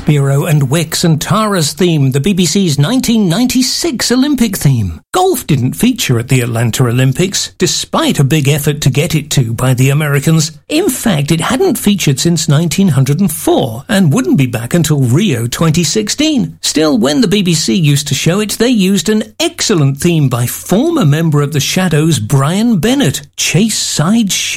Spiro and Wickes and Tara's theme, the BBC's 1996 Olympic theme. Golf didn't feature at the Atlanta Olympics, despite a big effort to get it to by the Americans. In fact, it hadn't featured since 1904 and wouldn't be back until Rio 2016. Still, when the BBC used to show it, they used an excellent theme by former member of the Shadows, Brian Bennett, Chase Side